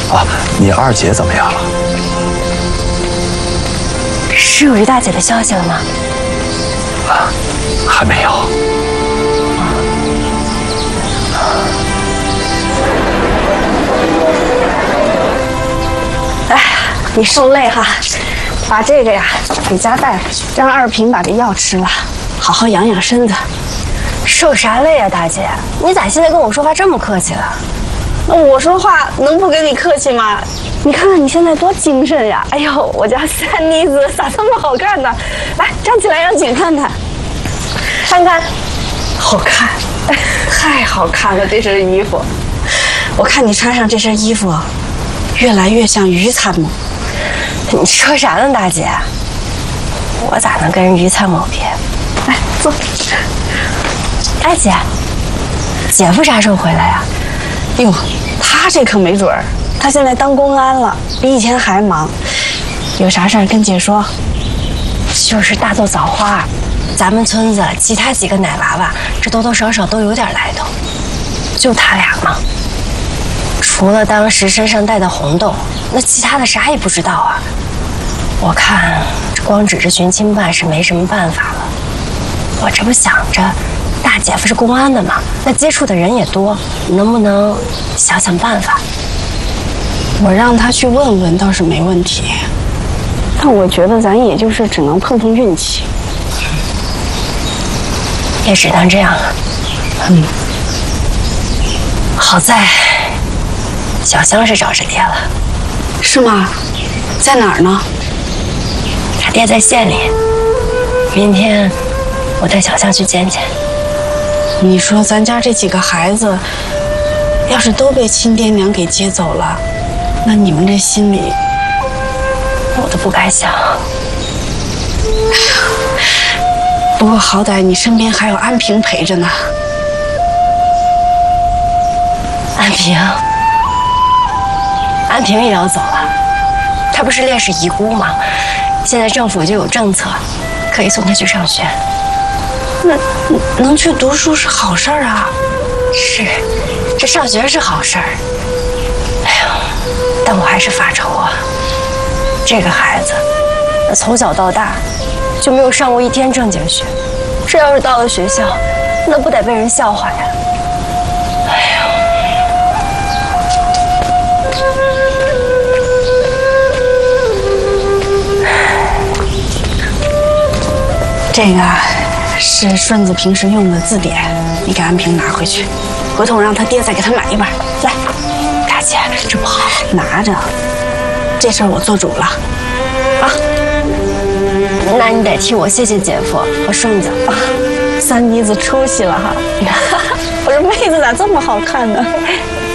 啊，你二姐怎么样了？ 是有于大姐的消息了吗？ 啊，还没有。 哎，你受累哈，把这个呀给家带回去，让二平把这药吃了，好好养养身子。 受啥累啊，大姐？你咋现在跟我说话这么客气了？ 那我说话能不跟你客气吗？你看看你现在多精神呀！哎呦，我家三妮子咋这么好看呢？来，站起来让景看看，看看，好看，太好看了！这身衣服，我看你穿上这身衣服，越来越像于参谋。 你说啥呢，大姐？我咋能跟人于参谋比？ 来，坐。 哎，姐，姐夫啥时候回来呀？ 哟，他这可没准儿，他现在当公安了，比以前还忙。有啥事儿跟姐说。 就是大豆枣花，咱们村子其他几个奶娃娃，这多多少少都有点来头，就他俩嘛。除了当时身上带的红豆，那其他的啥也不知道啊。我看这光指着寻亲办是没什么办法了。我这不想着，大姐夫是公安的嘛，那接触的人也多，能不能想想办法？ 我让他去问问倒是没问题，但我觉得咱也就是只能碰碰运气， 也只能这样了。好在小香是找着爹了。 是吗？在哪儿呢？ 他爹在县里，明天我带小香去见见。 你说咱家这几个孩子，要是都被亲爹娘给接走了，那你们这心里， 我都不敢想。 不过好歹你身边还有安平陪着呢。 安平也要走了，她不是烈士遗孤吗？现在政府就有政策，可以送她去上学。 那能去读书是好事儿啊。 是，这上学是好事儿。哎呦，但我还是发愁啊。这个孩子，从小到大就没有上过一天正经学，这要是到了学校，那不得被人笑话呀？ 这个是顺子平时用的字典，你给安平拿回去，回头让他爹再给他买一本。来， 大姐，这不好， 拿着，这事儿我做主了。啊， 那你得替我谢谢姐夫和顺子啊。 三妮子出息了哈！我说妹子咋这么好看呢？